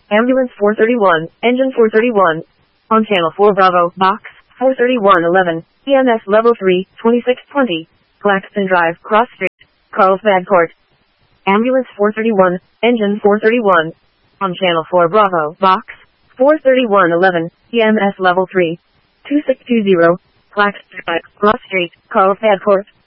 Ambulance 431, Engine 431. On Channel 4 Bravo, Box 43111, EMS Level 3, 2620. Claxton Drive, Cross Street, Carlsbad Court. Ambulance 431, Engine 431. On Channel 4 Bravo, Box 43111, EMS Level 3, 2620. Claxton Drive, Cross Street, Carlsbad Court.